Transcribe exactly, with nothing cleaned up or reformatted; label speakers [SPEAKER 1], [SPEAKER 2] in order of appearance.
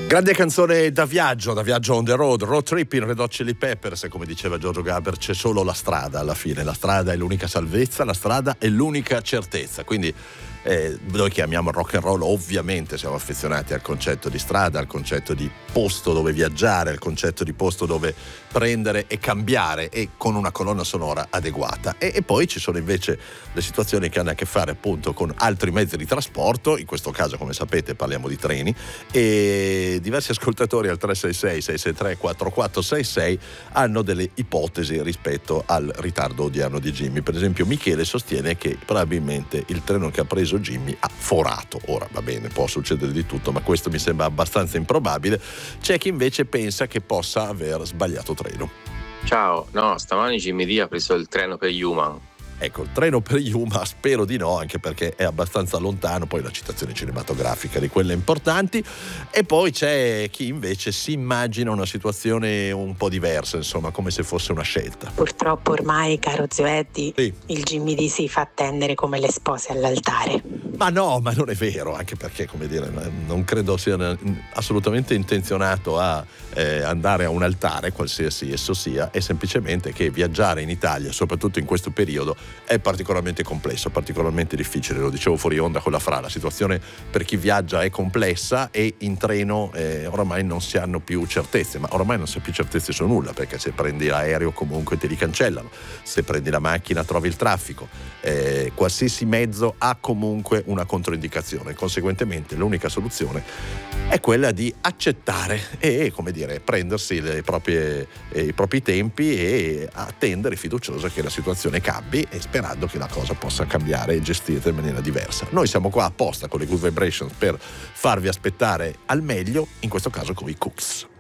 [SPEAKER 1] Grande canzone da viaggio, da viaggio on the road, road trip in Red Hot Chili Peppers, come diceva Giorgio Gaber, c'è solo la strada alla fine, la strada è l'unica salvezza, la strada è l'unica certezza, quindi eh, noi che amiamo il rock and roll ovviamente siamo affezionati al concetto di strada, al concetto di posto dove viaggiare, al concetto di posto dove prendere e cambiare e con una colonna sonora adeguata e, e poi ci sono invece le situazioni che hanno a che fare appunto con altri mezzi di trasporto, in questo caso come sapete parliamo di treni e diversi ascoltatori al tre sei sei sei sei tre quattro quattro sei sei hanno delle ipotesi rispetto al ritardo odierno di Jimmy. Per esempio Michele sostiene che probabilmente il treno che ha preso Jimmy ha forato. Ora va bene, può succedere di tutto, ma questo mi sembra abbastanza improbabile. C'è chi invece pensa che possa aver sbagliato treno.
[SPEAKER 2] Ciao, no, stamani Jimmy D ha preso il treno per Human.
[SPEAKER 1] Ecco, il treno per Yuma spero di no, anche perché è abbastanza lontano, poi la citazione cinematografica di quelle importanti. E poi c'è chi invece si immagina una situazione un po' diversa, insomma, come se fosse una scelta.
[SPEAKER 3] Purtroppo ormai, caro zio Eddie, sì. Il Jimmy D si fa attendere come le spose all'altare.
[SPEAKER 1] Ma no, ma non è vero, anche perché, come dire, non credo sia assolutamente intenzionato a eh, andare a un altare, qualsiasi esso sia, è semplicemente che viaggiare in Italia, soprattutto in questo periodo, è particolarmente complesso, particolarmente difficile. Lo dicevo fuori onda con la Fra, la situazione per chi viaggia è complessa e in treno eh, oramai non si hanno più certezze, ma oramai non si ha più certezze su nulla, perché se prendi l'aereo comunque te li cancellano, se prendi la macchina trovi il traffico, eh, qualsiasi mezzo ha comunque una controindicazione, conseguentemente l'unica soluzione è quella di accettare e, come dire, prendersi le proprie, eh, i propri tempi e attendere fiducioso che la situazione cambi e sperando che la cosa possa cambiare e gestire in maniera diversa. Noi siamo qua apposta con le Good Vibrations per farvi aspettare al meglio, in questo caso con i Cooks.